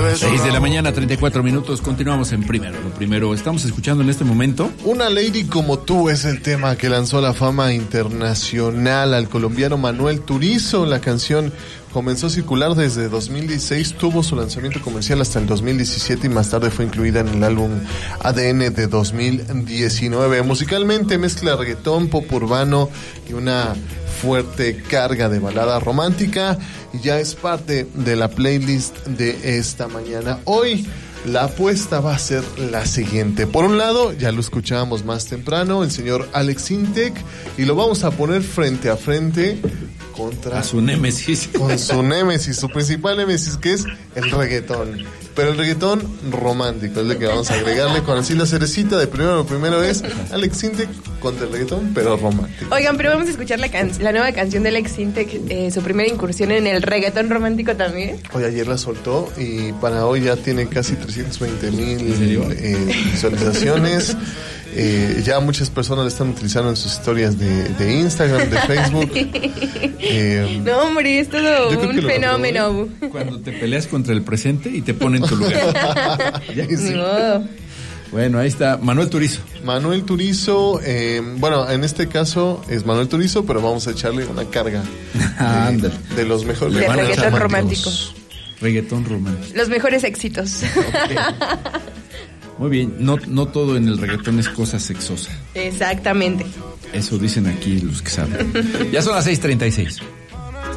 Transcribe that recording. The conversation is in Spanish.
6 de la mañana, 34 minutos. Continuamos en Primero. Lo primero, estamos escuchando en este momento. Una Lady como tú es el tema que lanzó a la fama internacional al colombiano Manuel Turizo. La canción comenzó a circular desde 2016, tuvo su lanzamiento comercial hasta el 2017 y más tarde fue incluida en el álbum ADN de 2019. Musicalmente mezcla reggaetón, pop urbano y una fuerte carga de balada romántica, y ya es parte de la playlist de esta mañana. Hoy la apuesta va a ser la siguiente. Por un lado, ya lo escuchábamos más temprano, el señor Alex Intec, y lo vamos a poner frente a frente contra su némesis. Con su némesis, su principal némesis, que es el reggaetón. Pero el reggaetón romántico es lo que vamos a agregarle con así la cerecita de primero. Lo primero es Alex Intec contra el reggaetón, pero romántico. Oigan, pero vamos a escuchar la nueva canción de Alex Intec, su primera incursión en el reggaetón romántico también. Hoy ayer la soltó y para hoy ya tiene casi 320,000 visualizaciones. Ya muchas personas la están utilizando en sus historias de Instagram, de Facebook. No, hombre, es todo un fenómeno. Cuando te peleas contra el presente y te ponen en tu lugar. Sí. No. Bueno, ahí está Manuel Turizo. Manuel Turizo, bueno, en este caso es Manuel Turizo, pero vamos a echarle una carga de los mejores de reggaetón romántico. Reggaetón romántico. Los mejores éxitos. Okay. Muy bien, no todo en el reggaetón es cosa sexosa. Exactamente. Eso dicen aquí los que saben. Ya son las 6:36.